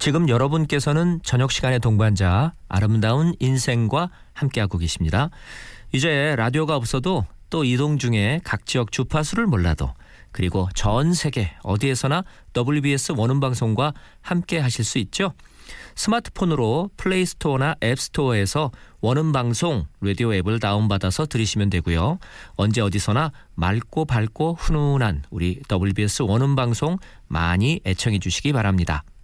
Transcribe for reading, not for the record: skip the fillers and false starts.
지금 여러분께서는 저녁 시간의 동반자 아름다운 인생과 함께하고 계십니다. 이제 라디오가 없어도 또 이동 중에 각 지역 주파수를 몰라도 그리고 전 세계 어디에서나 WBS 원음방송과 함께 하실 수 있죠. 스마트폰으로 플레이스토어나 앱스토어에서 원음방송 라디오 앱을 다운받아서 들으시면 되고요. 언제 어디서나 맑고 밝고 훈훈한 우리 WBS 원음방송 많이 애청해 주시기 바랍니다.